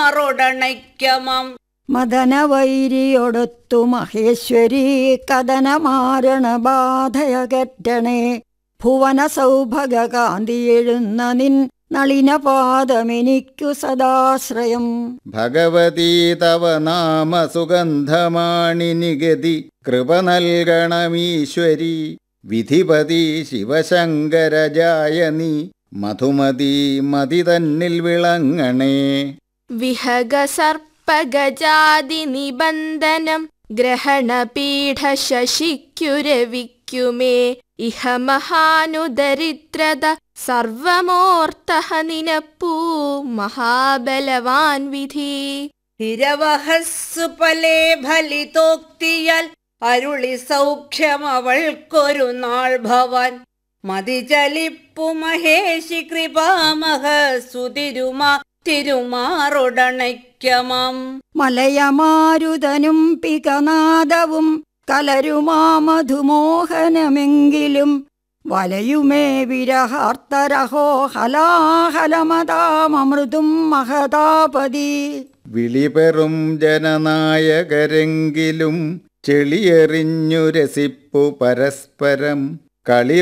തിരുമാറൊടണയ്ക്കമം. മദനവൈരിയൊടൊത്തു മഹേശ്വരി കഥനമാരണ ബാധയകറ്റണേ. ഭുവന സൗഭഗകാന്തിയെഴുന്ന നിൻ നളിനപാദമെനിക്കു സദാശ്രയം. ഭഗവതീ തവ നാമ സുഗന്ധമാണിനിഗതി കൃപ നൽകണമീശ്വരി. വിധിപതി ശിവശങ്കരജായനി മധുമതി മതി തന്നിൽ വിളങ്ങണേ. വിഹഗസർപ്പഗജാതി നിബന്ധനം ഗ്രഹണപീഠ ശശിക്കുരവിക്കുമേ. ഇഹ മഹാനുദരിദ്രത സർവമോർത്തഹ നിനപ്പൂ മഹാബലവാൻ വിധി. ഇരവഹസ്സു പലേ ഫലിതോക്തിയാൽ അരുളി സൗഖ്യമവൾക്കൊരു നാൾ ഭവാൻ. മതിചലിപ്പു മഹേഷി കൃപാമഹ തിരുമാറൊടണയ്ക്കമം. മലയമാരുതനും പികനാദവും കലരുമാ മധുമോഹനമെങ്കിലും വലയുമേ വിരഹാർത്തരഹോ ഹലാഹലമതാമൃതും മഹതാപതി. വിളിപെറും ജനനായകരെങ്കിലും ചെളിയെറിഞ്ഞു രസിപ്പു പരസ്പരം കളി